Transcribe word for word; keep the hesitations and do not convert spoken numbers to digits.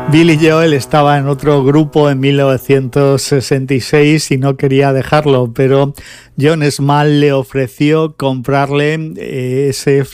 Billy Joel estaba en otro grupo en mil novecientos sesenta y seis y no quería dejarlo, pero John Small le ofreció comprarle ese